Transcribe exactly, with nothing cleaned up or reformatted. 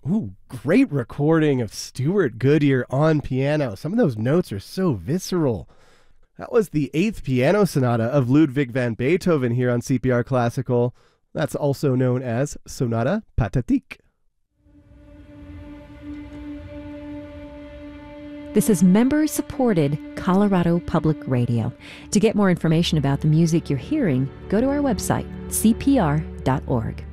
Ooh, great recording of Stuart Goodyear on piano. Some of those notes are so visceral. That was the Eighth Piano Sonata of Ludwig van Beethoven here on C P R Classical. That's also known as Sonata Pathétique. This is member-supported Colorado Public Radio. To get more information about the music you're hearing, go to our website, c p r dot org.